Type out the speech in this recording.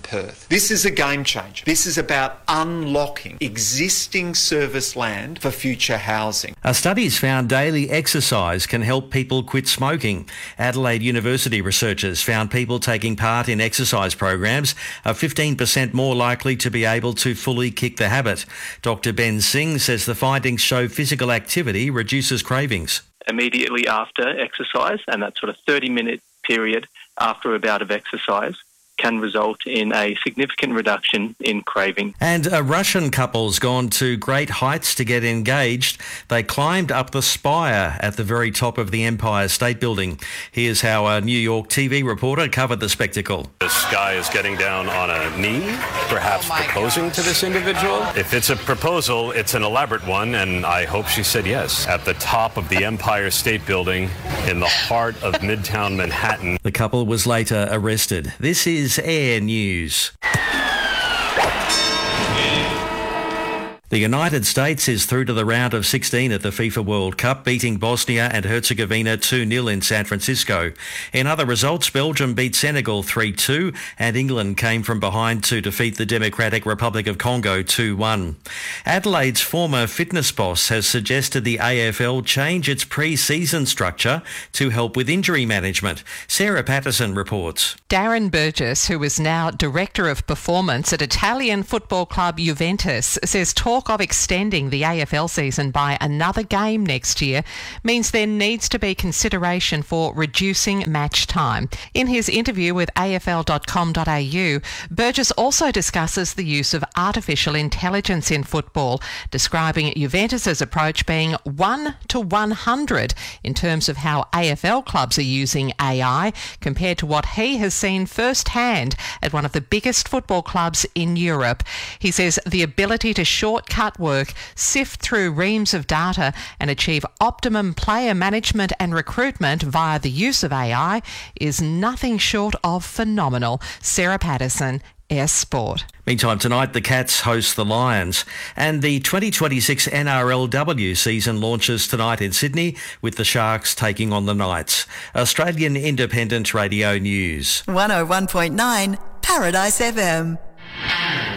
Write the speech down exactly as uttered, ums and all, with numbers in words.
Perth. This is a game changer. This is about unlocking existing service land for future housing. A study's found daily exercise can help people quit smoking. Adelaide University researchers found people taking part in exercise programs are fifteen percent more likely to be able to fully kick the habit. Doctor Ben Singh says the findings show physical activity reduces cravings. Immediately after exercise, and that sort of thirty minute period after a bout of exercise, can result in a significant reduction in craving. And a Russian couple's gone to great heights to get engaged. They climbed up the spire at the very top of the Empire State Building. Here's how a New York T V reporter covered the spectacle. This guy is getting down on a knee, perhaps oh proposing gosh. to this individual. If it's a proposal, it's an elaborate one, and I hope she said yes. At the top of the Empire State Building in the heart of Midtown Manhattan. The couple was later arrested. This is Air News. The United States is through to the round of sixteen at the FIFA World Cup, beating Bosnia and Herzegovina two nil in San Francisco. In other results, Belgium beat Senegal three two and England came from behind to defeat the Democratic Republic of Congo two one. Adelaide's former fitness boss has suggested the A F L change its pre-season structure to help with injury management. Sarah Patterson reports. Darren Burgess, who is now Director of Performance at Italian football club Juventus, says talk of extending the A F L season by another game next year means there needs to be consideration for reducing match time. In his interview with A F L dot com dot A U, Burgess also discusses the use of artificial intelligence in football, describing Juventus's approach being one to one hundred in terms of how A F L clubs are using A I compared to what he has seen firsthand at one of the biggest football clubs in Europe. He says the ability to short cut work, sift through reams of data and achieve optimum player management and recruitment via the use of A I is nothing short of phenomenal. Sarah Patterson, S Sport. Meantime, tonight the Cats host the Lions and the twenty twenty-six N R L W season launches tonight in Sydney with the Sharks taking on the Knights. Australian Independent Radio News. one oh one point nine Paradise F M.